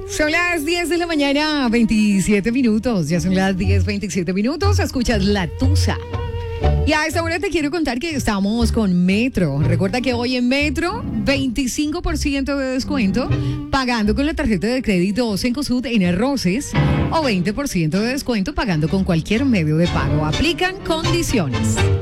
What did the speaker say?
Son las 10 de la mañana, 27 minutos. Ya son las 10:27 minutos. Escuchas La Tusa. Y a esta hora te quiero contar que estamos con Metro. Recuerda que hoy en Metro, 25% de descuento pagando con la tarjeta de crédito Cencosud en Arroces o 20% de descuento pagando con cualquier medio de pago. Aplican condiciones.